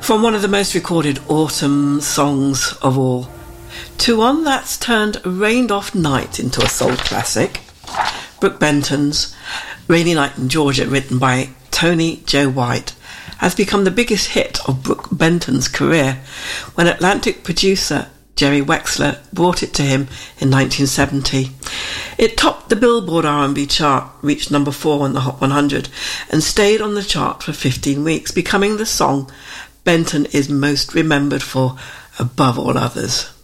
From one of the most recorded autumn songs of all to one that's turned a rained-off night into a soul classic, Brook Benton's Rainy Night in Georgia, written by Tony Joe White, has become the biggest hit of Brook Benton's career when Atlantic producer Jerry Wexler brought it to him in 1970. It topped the Billboard R&B chart, reached number 4 on the Hot 100, and stayed on the chart for 15 weeks, becoming the song Benton is most remembered for above all others.